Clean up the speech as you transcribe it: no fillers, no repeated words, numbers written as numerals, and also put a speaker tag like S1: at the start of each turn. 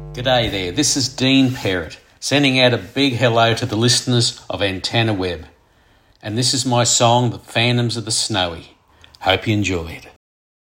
S1: G'day there, this is Dean Perrott, sending out a big hello to the listeners of Antenna Web. And this is my song, The Phantoms of the Snowy. Hope you enjoy it.